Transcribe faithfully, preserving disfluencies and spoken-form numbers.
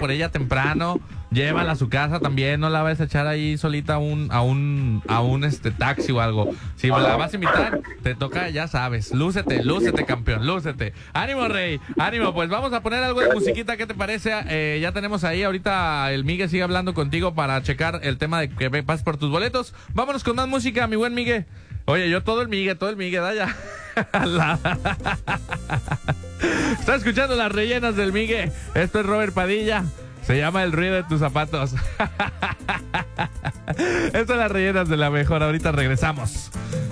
por ella temprano, llévala a su casa también, no la vas a echar ahí solita a un, a un, a un este taxi o algo. Si la vas a invitar, te toca, ya sabes, lúcete, lúcete, campeón, lúcete. Ánimo, Rey, ánimo, pues vamos a poner algo de musiquita, ¿qué te parece? Eh, ya tenemos ahí, ahorita el Migue sigue hablando contigo para checar el tema de que pases por tus boletos. Vámonos con más música, mi buen Migue. Oye, yo todo el Migue, todo el Migue, da ya. La... Está escuchando las rellenas del Migue. Esto es Robert Padilla. Se llama El ruido de tus zapatos. Esto es las rellenas de la mejor. Ahorita regresamos.